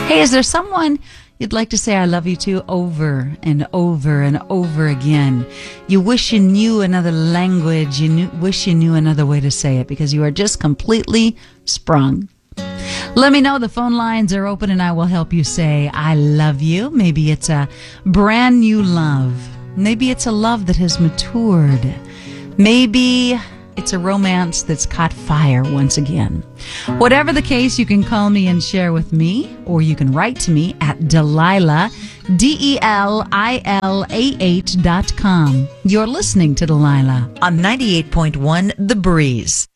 Hey, is there someone you'd like to say I love you to over and over and over again? You wish you knew another language. Wish you knew another way to say it because you are just completely sprung. Let me know. The phone lines are open and I will help you say I love you. Maybe it's a brand new love. Maybe it's a love that has matured. Maybe it's a romance that's caught fire once again. Whatever the case, you can call me and share with me, or you can write to me at Delilah, DELILAH.com. You're listening to Delilah on 98.1 The Breeze.